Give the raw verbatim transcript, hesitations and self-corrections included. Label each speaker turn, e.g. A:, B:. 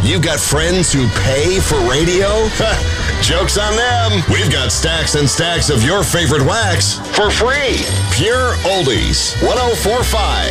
A: You've got friends who pay for radio? Joke's on them. We've got stacks and stacks of your favorite wax for free. Pure Oldies, one oh four point five.